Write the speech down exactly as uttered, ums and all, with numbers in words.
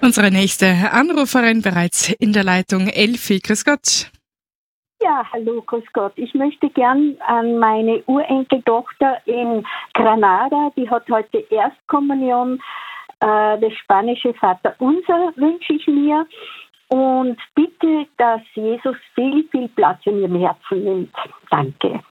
Unsere nächste Anruferin bereits in der Leitung, Elfi. Grüß Gott. Ja, hallo, grüß Gott. Ich möchte gern an meine Urenkeltochter in Granada, die hat heute Erstkommunion, äh, das spanische Vaterunser wünsche ich mir und bitte, dass Jesus viel, viel Platz in ihrem Herzen nimmt. Danke.